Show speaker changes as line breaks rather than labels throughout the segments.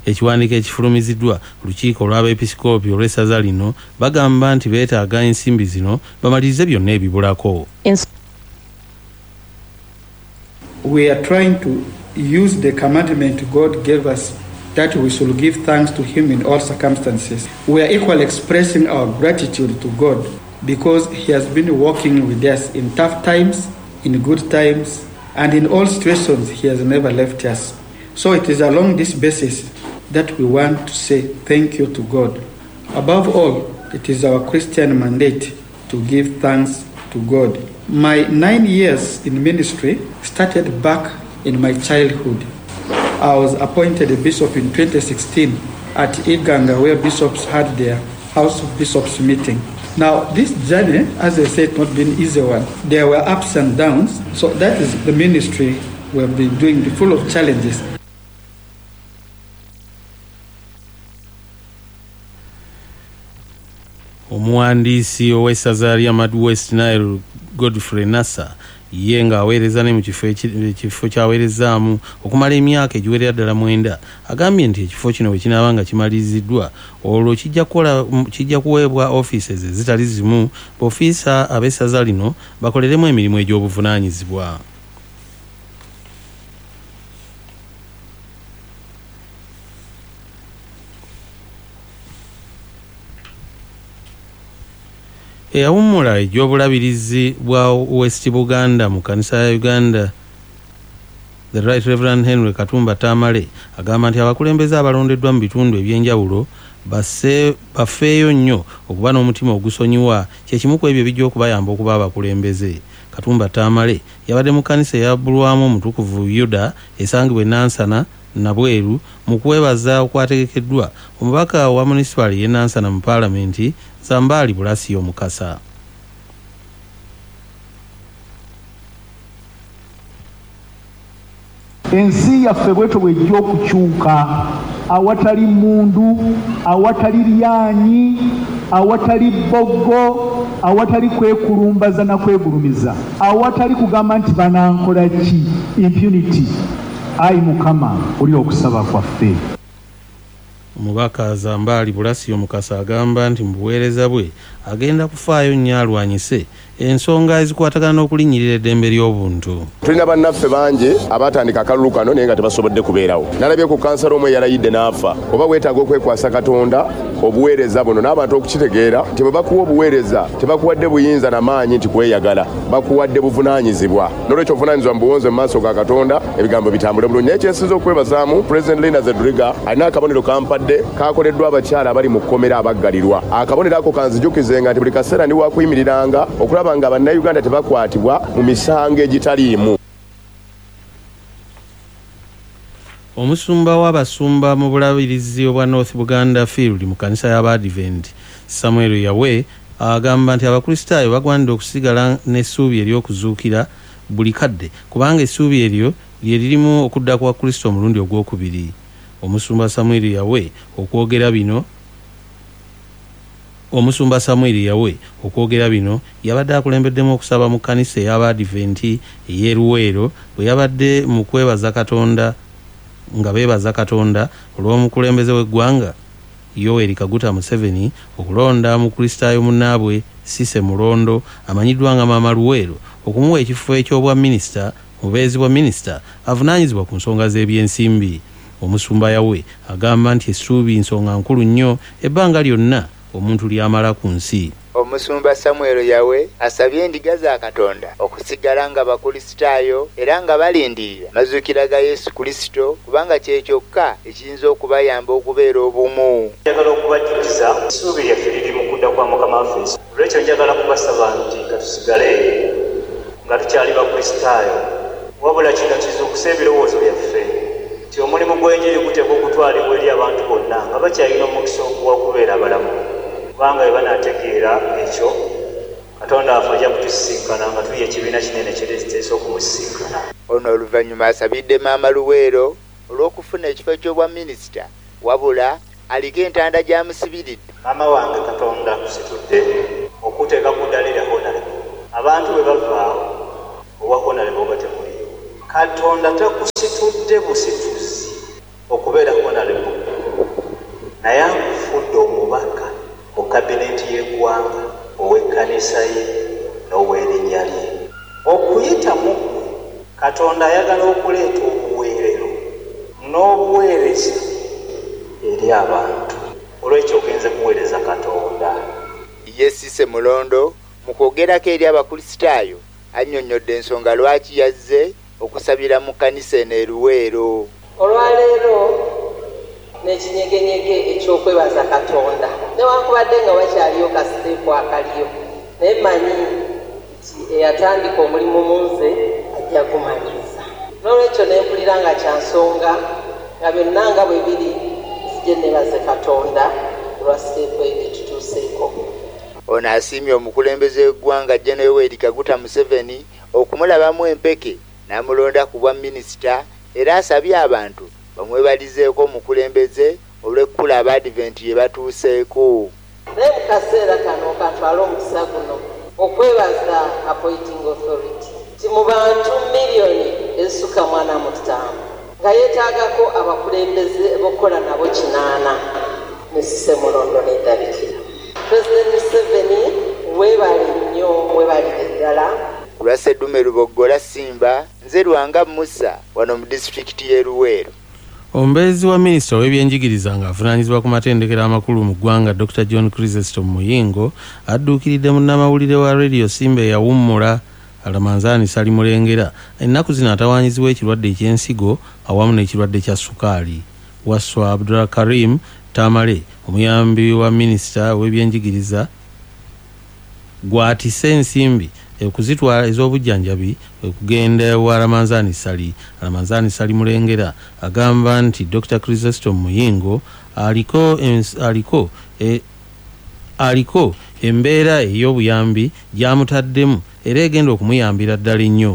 ekiwandiiko ekifulumiziddwa lukiiko lw'abeepisikoopi olw'essaza lino bagamba nti beetaaga ensimbi zino bamalirize byonna ebibulako.
We are trying to use the commandment God gave us that we should give thanks to Him in all circumstances. We are equally expressing our gratitude to God because He has been working with us in tough times, in good times, and in all situations He has never left us. So it is along this basis that we want to say thank you to God. Above all, it is our Christian mandate to give thanks to God. My 9 years in ministry started back in my childhood. I was appointed a bishop in 2016 at Iganga, where bishops had their House of Bishops meeting. Now, this journey, as I said, not been an easy one. There were ups and downs, so that is the ministry we have been doing, full of challenges.
Omuwandiisi ow'essaza lya Mad West Nile Godfrey Nassa ye ng'aweereza ne mu kifo ky'aweerezaamu okumala emyaka egiwerera ddala 9 agambye nti ekifo kino bwe kinaaba nga kimaliriziddwa olwo kijja kuweebwa ofiises ezitali zimu b'ofiisa ab'essaza lino bakoleremu emirimu egy'obuvunaanyizibwa. Eyawummula egy'obulabirizi bwa West Buganda mu kanisa ya Uganda, the Right Reverend Henry Katumba Tamale agamba nti abakulembeze abalondeddwa mu bitundu ebyenjawulo bafeeyo nnyo okuba n'omutima ogusonyiwa kyekimu ku ebyo bijja okubayamba okuba abakulembeze. Katumba Tamale yabadde mu kanisa eyabbulwamu omutukuvu Yuda esangibwa Nansana Nabweru mu kwebaza okwategekeddwa omubaka wa municipal y'e Nansana mu Parliament Zambali Bulasio Mukasa.
Ensi yaffe bweto bwejja okukyuka awatali mundu, awatali lyanyi, awatali boggo, awatali kwekulumbaza na kwegulumiza, awatali kugamba nti banankola ki, impunity. Ayi Mukama oli okusaba kwaffe.
Omubaka Zambali Bulasio Mukasa agamba nti mu buweereza bwe agenda kufaayo nnyo alwanyise ensonga ezikwatagana n'okulinnyirira eddembe ly'obuntu.
Tulina bannaffe bangi abatandika akalulu kano naye nga tebasobodde kubeerawo. Nalabye ku kansala omwe yalayidde n'afa. Oba weetaaga okwekwasa Katonda obuweereza buno n'abantu okukitegeera nti bwe bakuwa obuweereza tebakuwadde buyinza n'amaanyi nti kweyagala, bakuwadde buvunaanyizibwa. N'olwekyo obuvunaanyizibwa mbuwonze mu maaso ga Katonda ebigambo bitambule bulungi. Naye kyensinza okwebazaamu President Lina Zedriga alina akabonero kampadde kakoleddwa abakyala abali mu kkomera abaggalirwa. Akabonero ako kanzijukizenga nti buli kaseera ndi wakuyimiriranga okulaba nga bannayuganda tebakwatibwa mu misango egitaliimu.
Omusumba w'abasumba mu bulabirizi obwa North Buganda Field mu kanisa y'Abadvent Samuel Yawe agamba nti abakristaayo bagwanidde okusigala n'essuubi ery'okuzuukira buli kadde kubanga essuubi eryo lye lirimu okudda kwa Kristo omulundi ogwokubiri. Omusumba Samuel Yawe okwogera bino yabadde akulembeddemu okusaba mu kanisa ey'Abadvent ey'e Luweero bwe yabadde mu kwebaza Katonda nga beebaza Katonda olw'omukulembeze w'eggwanga Yoweri Kaguta Museveni okulonda mu kristaayo munnaabwe Sise Mulondo amanyiddwa nga Maama Luweero okumuwa ekifo eky'obwa minisita mubeezi bwa minisita avunaanyizibwa ku nsonga z'ebyensimbi. Omusumba Yawe agamba nti essuubi nsonga nkulu nnyo ebbanga lyonna omuntu lyamala ku nsi.
Omusumba Samuel Yawe asabye endiga za Katonda okusigala nga bakristaayo era nga balindirira mazuukira ga Yesu Kristo kubanga kye kyokka ekiyinza okubayamba okubeera obumu.
Njagala okubajjukiza essuubi lyaffe liri mu kudda kwa Mukama waffe. Olwekyo njagala kubasaba nti nga tusigale nga tukyali bakristaayo wabula kino kizuukusa ebirowoozo byaffe nti omulimu gw'enjiri guteekwa okutwalibwa eri abantu bonna nga bakyalina omukisa okubeera abalamu. Kubanga bwe banaategeera ekyo Katonda waffe ajja kutusisinkana nga tuli ekibiina kinene kiteeso okumusisinkana.
Ono oluvannyuma asabidde Maama Luweero olw'okufuna ekifo ky'obwa minisita wabula aliko entanda gy'amusibiridde.
Maama wange Katonda kusitudde okuteeka ku ddala erya honalebo. Abantu bwe bava owa honalebo oba temuliyo. Katonda takusitudde busituzi okubeera honalebo naye akufudde omubaka mu kabineti y'eggwanga ow'ekkanisa ye n'ow'erinnya lye. Okuyita mu Katonda ayagala okuleeta obuweerero n'obuweereza eri abantu. Olw'ekyo ogenze kuweereza Katonda.
Yesise Mulondo mu kwogerako eri abakulisitaayo annyonnyodde ensonga lwaki yazze okusabira mu kkanisa eno e Luweero.
Olwaleero n'ekinyegenyege eky'okwebaza Katonda newankubadde nga wakyaliyo kasiteeku akaliyo naye manyi nti eyatandika omulimu mu nze ajja gumaliriza. N'olwekyo ne mpulira nga kyansonga nga byonna nga bwe biri nzije nebaze Katonda olwa siteepu eyo tutuuseeko.
Ono asiimye omukulembeze w'eggwanga General Yoweri Kaguta Museveni okumulabamu empeke n'amulonda ku bwa minisita, era asabye abantu bamwebalizeeko omukulembeze olw'ekkula Abadiventi lye batuuseeko.
Naye mu kaseera kano kantwala omukisa guno okwebaza appointing authority ti mu bantu miliyoni ezisukka 45 nga yeetaagako abakulembeze b'okukola nabo 8 Yesise Mulondo n'endabikira. President Museveni weebale nnyo, weebalire ddala.
Lwa Sseddume Luboggola Simba, nze Lwanga Musa wano mu disitulikiti y'e Luweero.
Omubeezi wa minisita w'ebyenjigiriza ng'avunaanyizibwa ku matendekero amakulu mu ggwanga Dr. John Chrysostom Muyingo adduukiridde munnamawulire wa Radio Simba eyawummula Alamanzaani Salimulengera ennaku zino atawaanyizibwa ekirwadde eky'ensigo awamu n'ekirwadde kya sukaali. Waswa Abdul Karim Tamale omuyambi wa minisita w'ebyenjigiriza gwatise ensimbi okuzitwala ez'obujjanjabi okugenda wa Alamanzaani Salimulengera agamba nti Dr. Chrysostom Muyingo aliko embeera ey'obuyambi gy'amutaddemu era egenda okumuyambira ddala ennyo.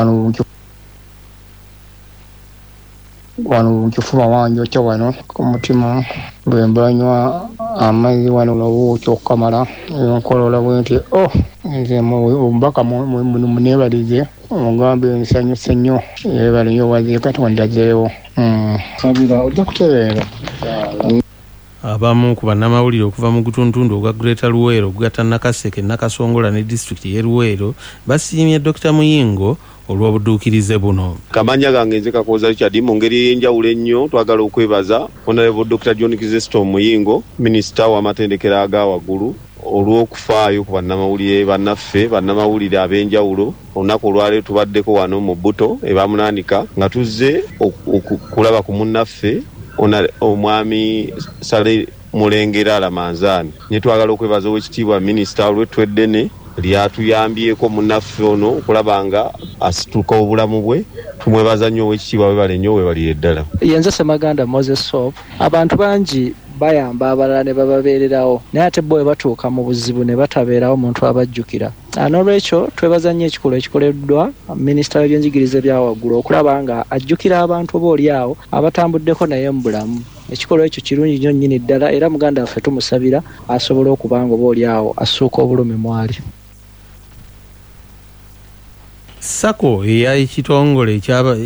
Wano nkifuba wanjo kya wano ku mutima bwe mbanywa amazzi wano lawo kyokamala enkolola bwenti nze omubaka munebalize omugambe nsanyuse nnyo ebale nnyo waze Katonda zeewo sabira ojja kutereera.
Abamu ku bannamawulire okuva mu gutuntundu ogwa Greater Luweero ogugatta Nakaseke, Nakasongola ne disitulikiti y'e Luweero basiimye Dr. Muyingo olw'obuduukirize buno.
Kamanya gange nze Kakooza Richard mu ngeri y'enjawulo ennyo twagala okwebaza Honorable Dr. John Chrysostom Muyingo minisita w'amatendekero aga waggulu olw'okufaayo ku bannamawulire bannaffe bannamawulire ab'enjawulo. Olunaku olwaleero tubaddeko wano mu Bbuto ebamunaanika nga tuzze okulaba ku munnaffe omwami Salimulengera Alamanzaani. Ne twagala okwebaza ow'ekitiibwa minisita olw'ettwe eddene lyatuyambyeko munnaffe ono okulaba nga asituka obulamu bwe. Tumwebaza nnyo ow'ekitiibwa webale nnyo webalire ddala.
Yenze Semaganda Moses Soap abantu bangi bayamba abalala ne bababeererawo naye ate bo batuuka mu buzibu ne batabeerawo muntu abajjukira. N'olwekyo twebaza nnyo ekikolo ekikoleddwa minisita w'ebyenjigiriza ebya waggulu okulaba nga ajjukira abantu boolyawo abatambuddeko naye mu bulamu. Ekikolo ekyo kirungi nnyo nnyini ddala era muganda waffe tumusabira asobole okuba nga boolyawo asuuka obulumi mwali.
Sako ey'ekitongole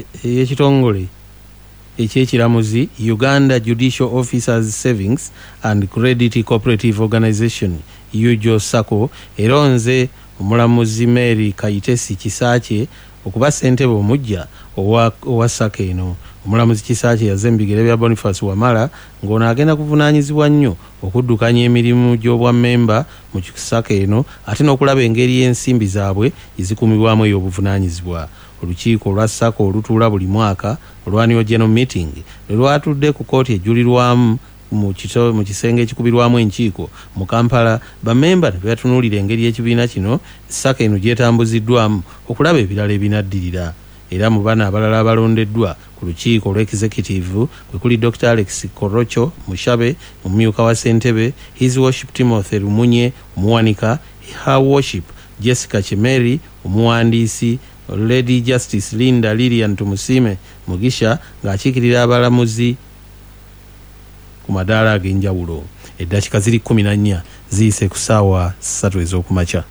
ekyekiramuzi Uganda Judicial Officers Savings and Credit Cooperative Organization UJO Sako eronze omulamuzi Mary Kayitesi Kisaakye okuba ssentebe omujja owa Sako eno. Omulamuzi Kisaakye yazze mu bigere bya Boniface Wamala ng'ono agenda kuvunaanyizibwa nnyo okuddukanya emirimu gy'obwammemba mu Sako eno ate n'okulaba engeri y'ensimbi zaabwe ezikuumibwamu ey'obuvunaanyizibwa. Olukiiko olwa Sako olutuula buli mwaka olwanio general meeting lwatudde ku kooti ejulirwamu mu kisenge ekikubirwamu enkiiko mu Kampala. Bammemba ne batunuulira engeri y'ekibiina kino Sako eno gyetambuziddwamu okulaba ebirala ebinaddirira. Era mu bana abalala abalondeddwa ku lukiiko olw'executive kwe kuli Dr. Alex Korocho Mushabe omumyuka wa Ssentebe, His Worship Timothy Lumunye omuwanika, Her Worship Jessica Chemeri omuwandiisi, Lady Justice Linda Lilian Tumusime Mugisha ng'akiikirira abalamuzi ku madaala ag'enjawulo. Eddakiika ziri 14 ziyise ku ssaawa 3 ez'okumakya.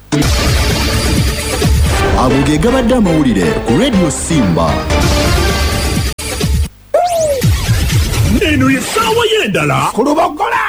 Ago ge gabadde amawulire ku Radio Simba.
Eno ye ssaawa y'endala ku Luboggola.